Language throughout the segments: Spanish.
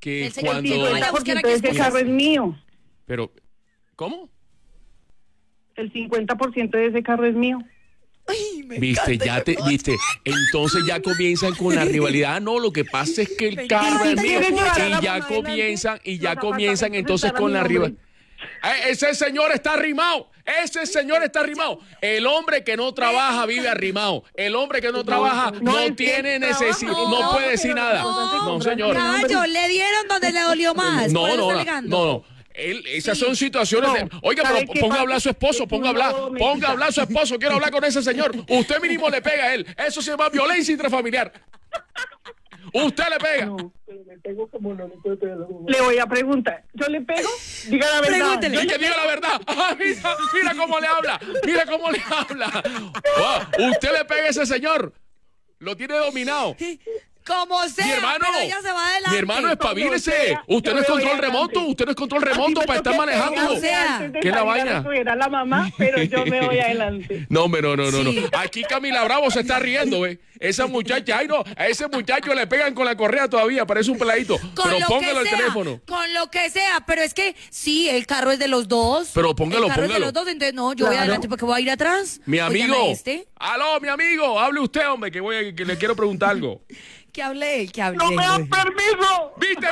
que El señor cuando... vaya a buscar a qué El 50% de ese esposa. carro es mío. Pero, ¿cómo? El 50% de ese carro es mío. Ay, me Viste, encanta, ya te, viste, entonces ya comienzan con la rivalidad. No, lo que pasa es que el carro es mío. Y ya comienzan entonces con la rivalidad. Ese señor está arrimado. Ese señor está arrimado. El hombre que no trabaja vive arrimado. El hombre que no trabaja no tiene necesidad, no puede decir nada. No, señor. Caballo, le dieron donde le dolió más. No, por eso no, está no, alegando. no. Esas son situaciones de... Oiga, pero ponga a hablar a su esposo, ponga a hablar a su esposo. Quiero hablar con ese señor. Usted mínimo le pega a él. Eso se llama violencia intrafamiliar. Usted le pega. No. Le voy a preguntar. ¿Yo le pego? Diga la verdad. Pregúntele. Y que diga la verdad. Ah, mira cómo le habla. Mira cómo le habla. Wow, usted le pega a ese señor. Lo tiene dominado. Como sea, Mi hermano, pero ella se va adelante. mi hermano, espabilese. Usted no es control remoto. Usted no es control remoto para estar manejando. O sea, ¿qué es la vaina? A la mamá, pero yo me voy adelante. No, hombre, no. Sí. Aquí Camila Bravo se está riendo, ¿eh? Esa muchacha, ay no, a ese muchacho le pegan con la correa todavía, parece un peladito. Pero póngalo al teléfono. Con lo que sea, pero es que sí, el carro es de los dos. Pero póngalo, El carro es de póngalo. los dos, entonces no, yo voy adelante porque voy a ir atrás. Mi Oigan amigo. a este. Aló, mi amigo, hable usted, hombre, que le quiero preguntar algo. Que hable él, que hable ¡No él. me dan permiso! ¿Viste?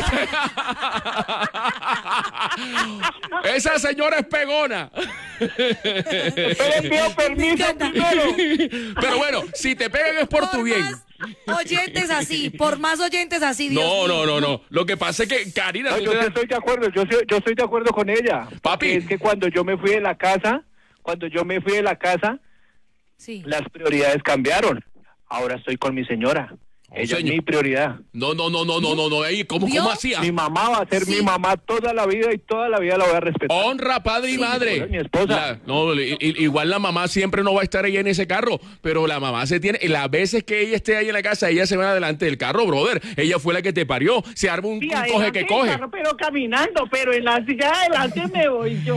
Esa señora es pegona. Pero envío permiso primero. Pero bueno, si te pegan es por tu bien. Más oyentes así, por más oyentes así, Dios mío. No. Lo que pasa es que, Karina, No, tú yo te sí das- estoy de acuerdo, yo estoy de acuerdo con ella. Papi. Porque es que cuando yo me fui de la casa, Sí. las prioridades cambiaron. Ahora estoy con mi señora. Ella es señor. mi prioridad. No. Ey, ¿Cómo ¿Vio? hacía? Mi mamá va a ser Sí. mi mamá toda la vida y toda la vida la voy a respetar. Honra padre y madre. Mi esposa. Igual la mamá siempre no va a estar ahí en ese carro, pero la mamá se tiene, las veces que ella esté ahí en la casa, ella se va adelante del carro, brother. Ella fue la que te parió. Se arma un Sí, coge adelante que del coge. carro, pero caminando, pero en la silla de adelante me voy yo.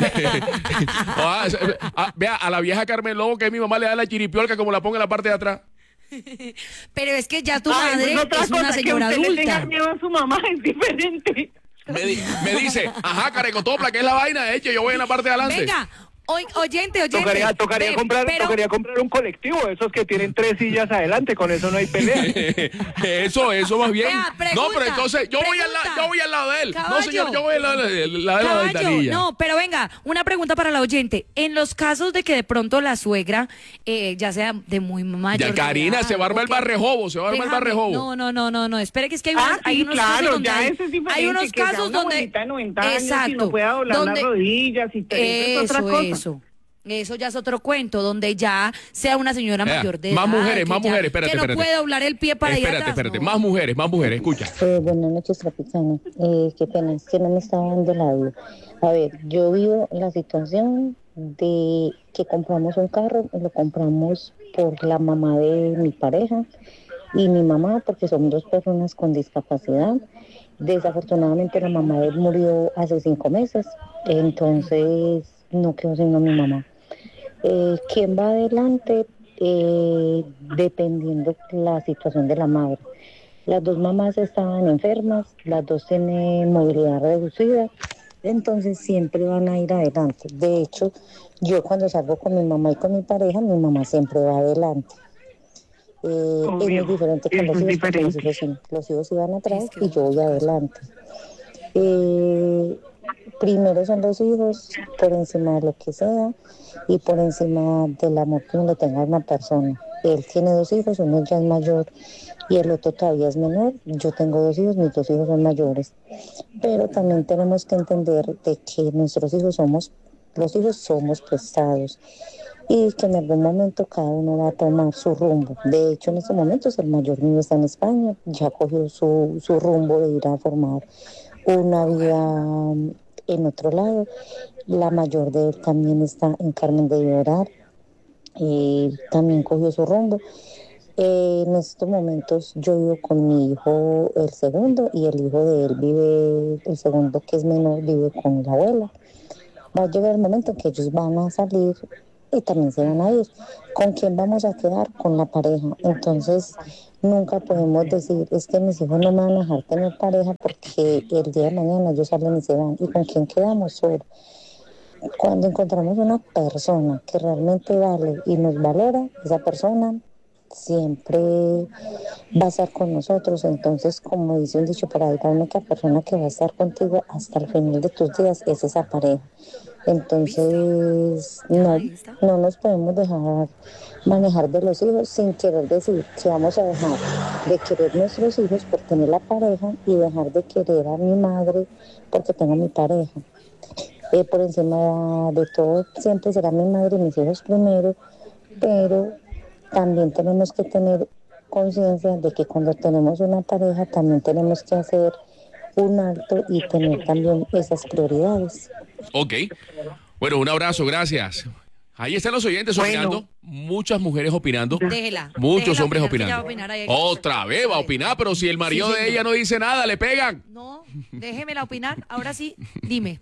Vea, a la vieja Carmen Lobo que mi mamá le da la chiripiolca como la ponga en la parte de atrás. Pero es que ya tu Ay, madre es otra es una cosa, señora que usted le tenga adulta. miedo a su mamá es diferente. Me dice, ajá, carecotopla, ¿qué es la vaina? Hecho, yo voy en la parte de adelante. Venga, oyente. Tocaría comprar un colectivo, esos que tienen 3 sillas adelante, con eso no hay pelea. Eso más bien. Vea, pregunta, no, pero entonces yo voy al lado de él. Caballo. No, señor, yo voy al lado de la Caballo, ventanilla. no, pero venga, una pregunta para la oyente. En los casos de que de pronto la suegra, ya sea de muy mayor Ya, Karina, se va a armar el barrejobo, No, espere que es que hay Sí, unos claro, casos donde ya eso es diferente. hay unos que sea casos una donde abuelita de 90 años y exacto, no pueda doblar las rodillas y todo, eso es otra cosa. Eso ya es otro cuento, donde ya sea una señora Vea, mayor de más edad. mujeres, espérate, que no puede doblar el pie para ir atrás. Espérate, no. más mujeres, escucha. Buenas noches, Tropicana. Qué pena, es que no me estaba dando la duda. A ver, yo vivo la situación de que compramos un carro, lo compramos por la mamá de mi pareja y mi mamá, porque son 2 personas con discapacidad. Desafortunadamente la mamá de él murió hace 5 meses, entonces no quedó sino mi mamá. ¿Quién va adelante? Dependiendo la situación de la madre. Las 2 mamás estaban enfermas, las 2 tienen movilidad reducida, entonces siempre van a ir adelante. De hecho, yo cuando salgo con mi mamá y con mi pareja, mi mamá siempre va adelante. Es muy diferente con los hijos, porque los hijos iban atrás y yo voy adelante. Primero son los hijos, por encima de lo que sea y por encima del amor que uno le tenga a una persona. Él tiene 2 hijos, uno ya es mayor y el otro todavía es menor. Yo tengo 2 hijos, mis 2 hijos son mayores. Pero también tenemos que entender de que los hijos somos prestados y que en algún momento cada uno va a tomar su rumbo. De hecho, en estos momentos el mayor mío está en España, ya cogió su rumbo de ir a formar una vida en otro lado. La mayor de él también está en Carmen de Llorar y también cogió su rumbo. En estos momentos yo vivo con mi hijo, el segundo, y el hijo de él vive, el segundo que es menor, vive con la abuela. Va a llegar el momento en que ellos van a salir y también se van a ir. ¿Con quién vamos a quedar? Con la pareja. Entonces, Nunca podemos decir, es que mis hijos no me van a dejar tener pareja porque el día de mañana ellos salen y se van. ¿Y con quién quedamos? Solo. Cuando encontramos una persona que realmente vale y nos valora, esa persona siempre va a estar con nosotros. Entonces, como dice un dicho por ahí, la única persona que va a estar contigo hasta el final de tus días es esa pareja. Entonces, no nos podemos dejar manejar de los hijos sin querer decir que vamos a dejar de querer nuestros hijos por tener la pareja y dejar de querer a mi madre porque tengo mi pareja. Por encima de todo, siempre será mi madre y mis hijos primero, pero también tenemos que tener conciencia de que cuando tenemos una pareja también tenemos que hacer un alto y tener también esas prioridades. Ok. Bueno, un abrazo, gracias. Ahí están los oyentes opinando, muchas mujeres opinando, muchos hombres opinando. Otra vez va a opinar, pero si el marido de ella no dice nada, le pegan. No, déjemela opinar. Ahora sí, dime.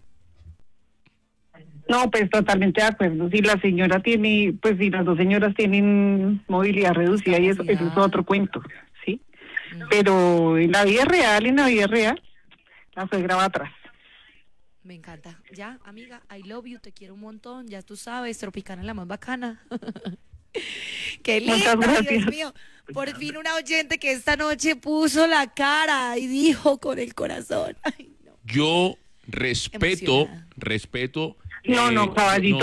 No, pues totalmente de acuerdo. Si la señora tiene, pues si las dos señoras tienen movilidad reducida y eso es otro cuento, ¿sí? Pero en la vida real, la suegra va atrás. Me encanta. Ya, amiga, I love you, te quiero un montón. Ya tú sabes, Tropicana es la más bacana. Qué lindo, Dios mío. Por fin una oyente que esta noche puso la cara y dijo con el corazón. Ay, no. Yo respeto. No, caballito,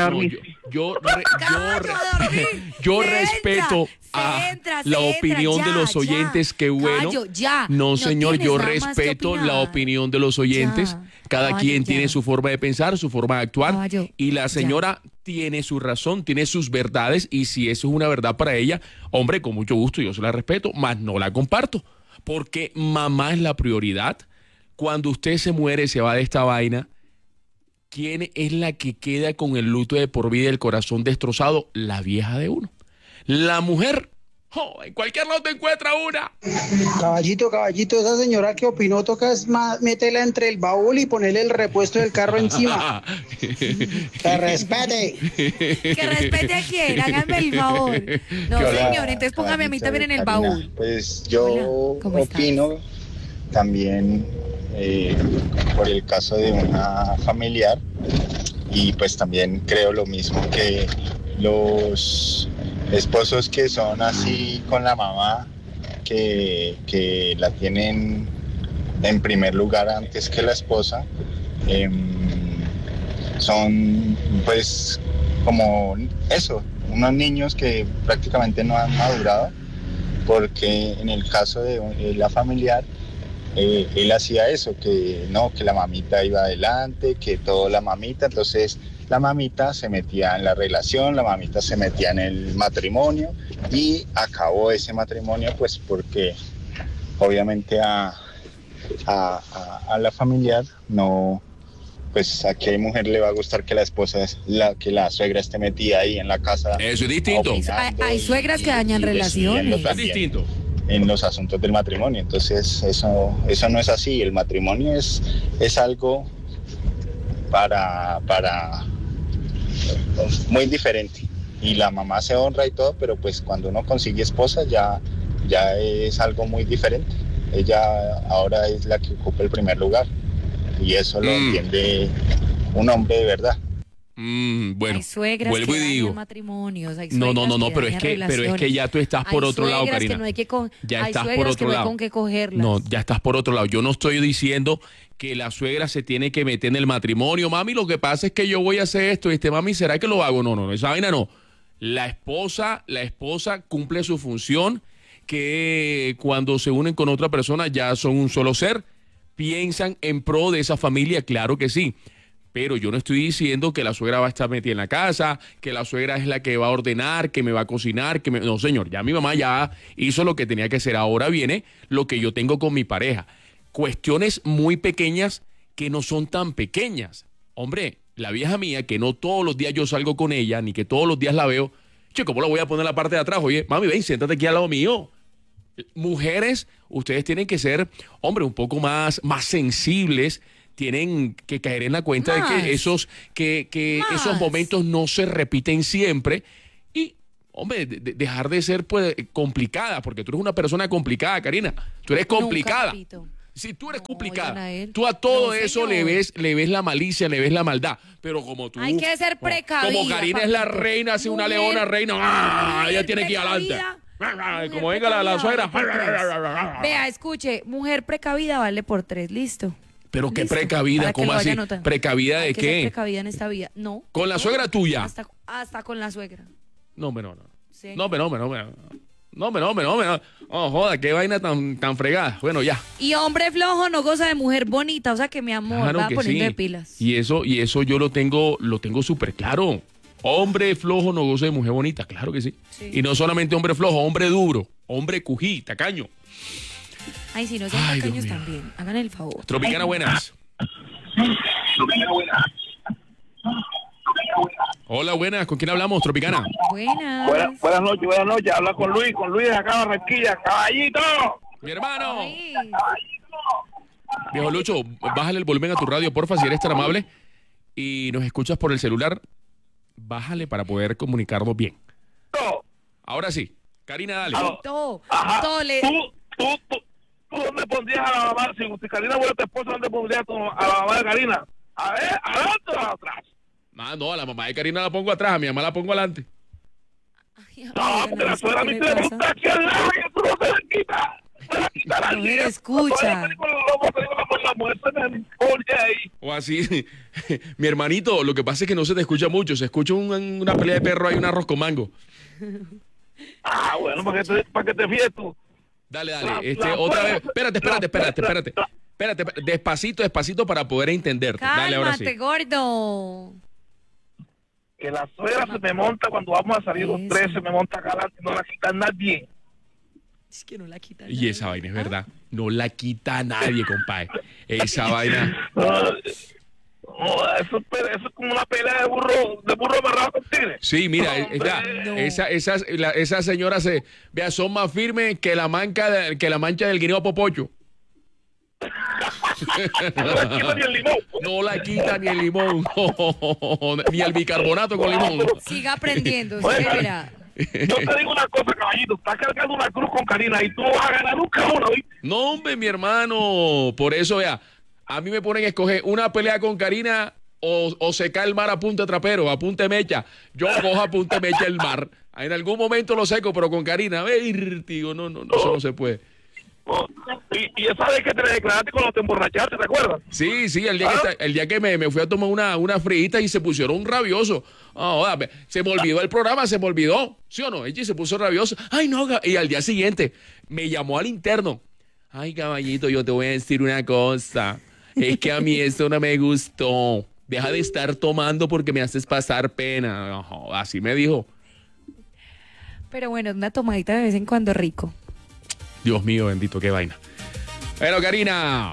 yo respeto la opinión de los oyentes, qué bueno. No, señor, yo respeto la opinión de los oyentes. Cada quien tiene su forma de pensar, su forma de actuar. Y la señora tiene su razón, tiene sus verdades. Y si eso es una verdad para ella, hombre, con mucho gusto yo se la respeto, mas no la comparto. Porque mamá es la prioridad. Cuando usted se muere, se va de esta vaina, ¿quién es la que queda con el luto de por vida y el corazón destrozado? La vieja de uno. La mujer, en cualquier lado te encuentra una. Caballito, esa señora que opinó toca es métela entre el baúl y ponerle el repuesto del carro encima. Que respete. ¿Que respete a quién? Háganme el favor. No, señor, entonces póngame a mí también en el baúl. Pues yo opino también por el caso de una familiar, y pues también creo lo mismo que los esposos que son así con la mamá, que la tienen en primer lugar antes que la esposa, son pues como eso, unos niños que prácticamente no han madurado, porque en el caso de la familiar, él hacía eso, que la mamita iba adelante, que todo la mamita, entonces la mamita se metía en la relación, la mamita se metía en el matrimonio y acabó ese matrimonio pues porque obviamente a la familiar no, pues a qué mujer le va a gustar que la esposa, que la suegra esté metida ahí en la casa. Eso es distinto. Hay suegras que dañan relaciones. Es distinto. En los asuntos del matrimonio, entonces eso no es así. El matrimonio es algo para muy diferente, y la mamá se honra y todo, pero pues cuando uno consigue esposa ya es algo muy diferente. Ella ahora es la que ocupa el primer lugar, y eso lo entiende un hombre de verdad. Bueno, hay suegras vuelvo y digo, matrimonios, hay no, pero es relaciones. que ya tú estás por otro lado, Karina. Que no hay que ya hay estás por otro que lado. No hay con qué cogerlas. No, ya estás por otro lado. Yo no estoy diciendo que la suegra se tiene que meter en el matrimonio. Mami, lo que pasa es que yo voy a hacer esto. Mami, ¿será que lo hago? No, esa vaina no. La esposa cumple su función, que cuando se unen con otra persona ya son un solo ser. Piensan en pro de esa familia, claro que sí. Pero yo no estoy diciendo que la suegra va a estar metida en la casa, que la suegra es la que va a ordenar, que me va a cocinar, No, señor, ya mi mamá ya hizo lo que tenía que hacer. Ahora viene lo que yo tengo con mi pareja. Cuestiones muy pequeñas que no son tan pequeñas. Hombre, la vieja mía, que no todos los días yo salgo con ella, ni que todos los días la veo, che, ¿cómo la voy a poner en la parte de atrás? Oye, mami, ven, siéntate aquí al lado mío. Mujeres, ustedes tienen que ser, hombre, un poco más sensibles. Tienen que caer en la cuenta de que esos momentos no se repiten siempre. Y, hombre, dejar de ser pues complicada, porque tú eres una persona complicada, Karina. Tú eres complicada. Si tú eres complicada, tú a todo eso le ves la malicia, le ves la maldad. Pero como tú... Hay que ser precavida. Como Karina es la reina, así una leona reina, ella tiene que ir adelante. Como venga la suegra. Vea, escuche, mujer precavida vale por 3, listo. Pero qué Listo. precavida, ¿cómo así? ¿Precavida de Hay que ser qué? precavida en esta vida. No. ¿Con la suegra tuya? Hasta con la suegra. No. Sí. No. Oh, joda, qué vaina tan fregada. Bueno, ya. Y hombre flojo no goza de mujer bonita, o sea que mi amor Claro va que poniendo sí. de pilas. Y eso yo lo tengo súper claro. Hombre flojo no goza de mujer bonita, claro que sí. Y no solamente hombre flojo, hombre duro, hombre cují, tacaño. Ay, si no son tacaños también, hagan el favor. Tropicana, buenas. Hola, buenas. ¿Con quién hablamos, Tropicana? Buenas. Buenas noches. Habla con Luis de acá de Barranquilla. ¡Caballito! Mi hermano. Ay. Viejo Lucho, bájale el volumen a tu radio, porfa, si eres tan amable. Y nos escuchas por el celular, bájale para poder comunicarnos bien. Ahora sí. Karina, dale. Todo. Ajá. Todo le... ¿Tú dónde pondrías a la mamá? Si Karina fuera tu esposa, ¿dónde pondrías a la mamá de Karina? A ver, ¿adelante o atrás? No, a la mamá de Karina la pongo atrás, a mi mamá la pongo adelante. Ay, No, porque la suegra a mí te monta aquí al lado y tú no se la quitas. Se la quitas a Mujer, escucha. O así. Mi hermanito, lo que pasa es que no se te escucha mucho. Se escucha una pelea de perro, hay un arroz con mango. Bueno, para que te fíes tú. Dale. Otra vez. Espérate. Despacito para poder entenderte. Dale, ahora sí. Cálmate, gordo. Que la suegra se me monta cuando vamos a salir los tres, se me monta acá adelante y no la quita nadie. Es que no la quitan. Y esa vaina es verdad. No la quita nadie, compadre. Esa vaina. Eso es como una pelea de burro amarrado con tigre. Sí, mira, esa señora son más firmes que la mancha del guineo popocho. No la quita ni el limón. No la quita ni el limón. Ni el bicarbonato con limón. Siga aprendiendo. Bueno, mira. Yo te digo una cosa, caballito. Estás cargando una cruz con Karina y tú no vas a ganar nunca una, ¿viste? No, hombre, mi hermano. Por eso, vea, a mí me ponen a escoger una pelea con Karina o secar el mar a punta de trapero, a punta de mecha. Yo cojo a punta de mecha el mar. En algún momento lo seco, pero con Karina, digo, no, eso no se puede. Y esa vez que te declaraste cuando te emborrachaste, ¿te acuerdas? Sí, el día que me fui a tomar una frita y se pusieron rabiosos. Se me olvidó el programa, ¿sí o no? Ella se puso rabioso. Ay, no, y al día siguiente me llamó al interno. Ay, caballito, yo te voy a decir una cosa. Es que a mí esto no me gustó. Deja de estar tomando porque me haces pasar pena. Así me dijo. Pero bueno, una tomadita de vez en cuando rico. Dios mío, bendito, qué vaina. Bueno, Karina.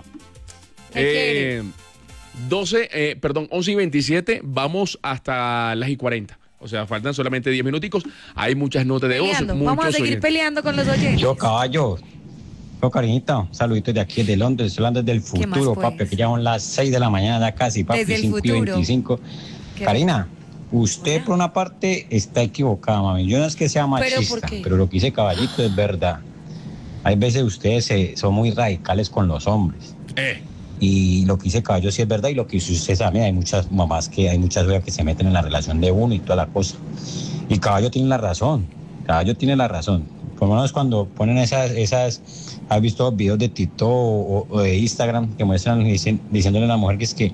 11:27, vamos hasta las 40. O sea, faltan solamente 10 minuticos. Hay muchas notas de voz. Vamos a seguir peleando con los oyentes. Yo, caballo. Yo, Karinita, saluditos de aquí de Londres. Estoy hablando del futuro, pues? papi. Que ya son las 6 de la mañana casi, papi. Desde el futuro. 5:25. Karina, usted por una parte está equivocada, mami. Yo no es que sea machista, pero lo que dice caballito es verdad. Hay veces ustedes son muy radicales con los hombres. Y lo que dice caballo sí es verdad. Y lo que usted sabe, hay muchas mamás hay muchas veces que se meten en la relación de uno y toda la cosa. Y caballo tiene la razón. Por lo menos cuando ponen esas ¿has visto videos de TikTok o de Instagram que muestran diciéndole a la mujer que es que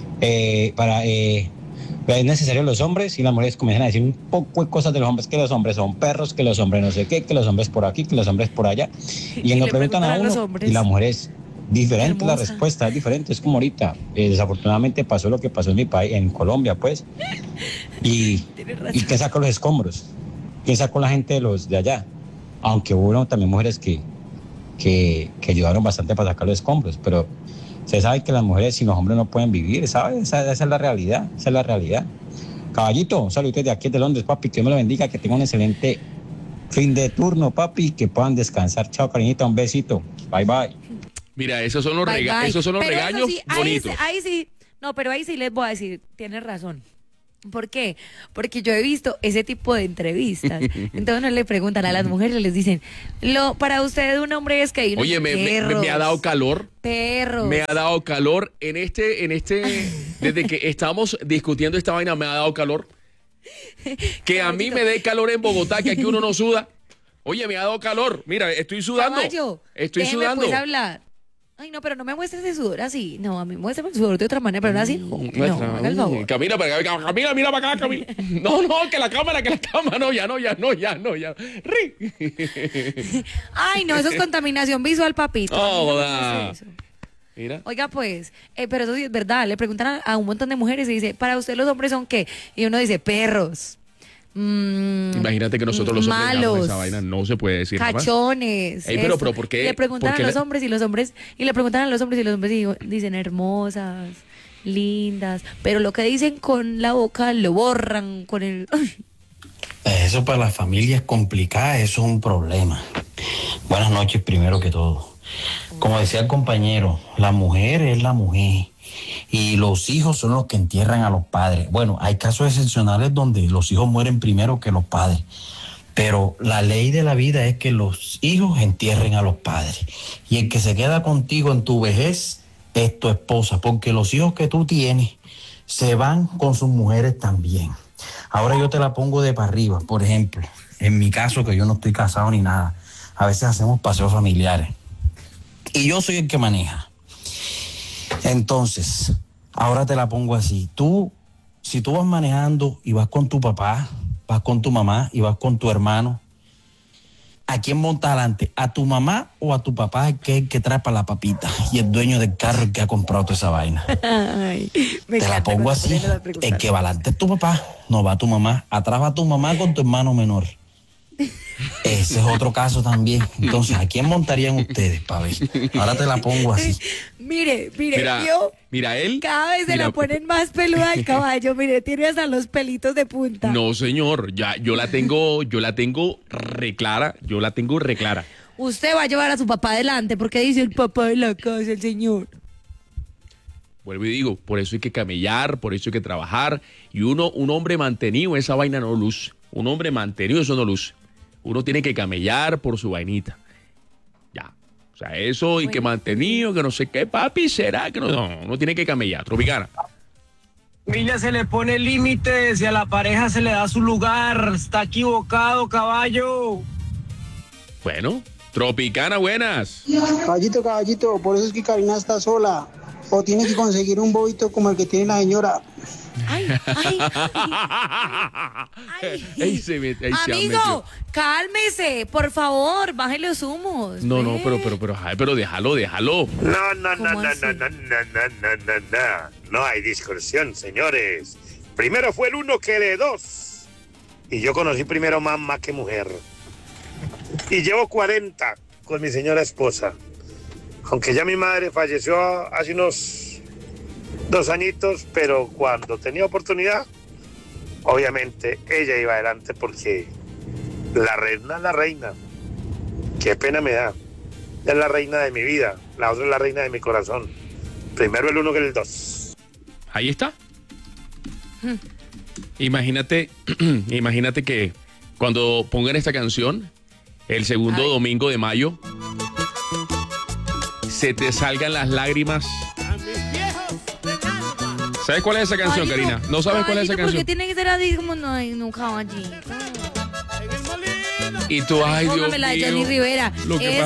es necesario los hombres, y las mujeres comienzan a decir un poco de cosas de los hombres, que los hombres son perros, que los hombres no sé qué, que los hombres por aquí, que los hombres por allá, y le preguntan a uno y la mujer es diferente, la respuesta es diferente. Es como ahorita, desafortunadamente pasó lo que pasó en mi país, en Colombia, pues, y ¿qué sacó los escombros? ¿Qué sacó la gente de allá? Aunque hubo también mujeres que ayudaron bastante para sacar los escombros, pero se sabe que las mujeres sin los hombres no pueden vivir, ¿sabes? Esa es la realidad, Caballito, saludos de aquí de Londres, papi, que Dios me lo bendiga, que tengan un excelente fin de turno, papi, que puedan descansar. Chao, cariñita, un besito, bye, bye. Mira, esos son los regaños sí, bonitos. ahí sí, no, pero ahí sí les voy a decir, tienes razón. ¿Por qué? Porque yo he visto ese tipo de entrevistas. Entonces uno le preguntan a las mujeres, les dicen, para usted un hombre es que... Oye, me ha dado calor. Perros. Me ha dado calor desde que estamos discutiendo esta vaina, me ha dado calor. Que a mí me dé calor en Bogotá, que aquí uno no suda. Oye, me ha dado calor. Mira, estoy sudando. Estoy sudando. Pues hablar. Ay, no, pero no me muestres el sudor así. No, a mí muéstrame el sudor de otra manera, pero no así. No, haga el favor. Camila, mira para acá, Camila. No, que la cámara, no, ya. Ay, no, eso es contaminación visual, papito. Oh, mira. Oiga, pues, pero eso sí es verdad. Le preguntan a un montón de mujeres y dice, ¿para usted los hombres son qué? Y uno dice, perros. Imagínate que nosotros los hombres malos, esa vaina no se puede decir cachones. Ey, pero ¿por qué? Le preguntan a los hombres y los hombres dicen hermosas, lindas, pero lo que dicen con la boca lo borran con el... Eso para las familias complicadas, eso es un problema. Buenas noches primero que todo. Como decía el compañero, la mujer es la mujer. Y los hijos son los que entierran a los padres. Bueno, hay casos excepcionales donde los hijos mueren primero que los padres. Pero la ley de la vida es que los hijos entierren a los padres. Y el que se queda contigo en tu vejez es tu esposa. Porque los hijos que tú tienes se van con sus mujeres también. Ahora yo te la pongo de para arriba. Por ejemplo, en mi caso, que yo no estoy casado ni nada, a veces hacemos paseos familiares. Y yo soy el que maneja. Entonces, ahora te la pongo así. Si tú vas manejando y vas con tu papá, vas con tu mamá y vas con tu hermano, ¿a quién montas adelante? ¿A tu mamá o a tu papá, que es el que trae para la papita y el dueño del carro el que ha comprado toda esa vaina? Ay, te la pongo así. El que va adelante es tu papá, no va tu mamá. Atrás va tu mamá con tu hermano menor. Ese es otro caso también. Entonces, ¿a quién montarían ustedes, para ver? Ahora te la pongo así. Mire, mira él. Cada vez se la ponen más peluda al caballo. Mire, tiene hasta los pelitos de punta. No, señor, yo la tengo reclara. Usted va a llevar a su papá adelante porque dice el papá de la casa, el señor. Vuelvo y digo, por eso hay que camellar, por eso hay que trabajar. Y un hombre mantenido, esa vaina no luce. Un hombre mantenido, eso no luce. Uno tiene que camellar por su vainita. Ya. O sea, eso y que mantenido, que no sé qué, papi, será que no, uno tiene que camellar. Tropicana. Familia, se le pone límites y a la pareja se le da su lugar. Está equivocado, caballo. Bueno, Tropicana, buenas. Caballito, por eso es que Karina está sola. O tiene que conseguir un bobito como el que tiene la señora. Amigo, cálmese, por favor, baje los humos. No, pero déjalo. No hay discusión, señores. Primero fue el uno que de dos. Y yo conocí primero mamá que mujer. Y llevo 40 con mi señora esposa. Aunque ya mi madre falleció hace unos 2 añitos, pero cuando tenía oportunidad, obviamente ella iba adelante porque la reina es la reina. Qué pena me da. Es la reina de mi vida, la otra es la reina de mi corazón. Primero el uno que el dos. Ahí está. Imagínate que cuando pongan esta canción, el segundo domingo de mayo, se te salgan las lágrimas. ¿Sabes cuál es esa canción, Karina? ¿No sabes cuál es esa canción? Porque tiene que ser así como no caballito. Y tú, ay, Dios mío. Póngamela de Johnny Rivera.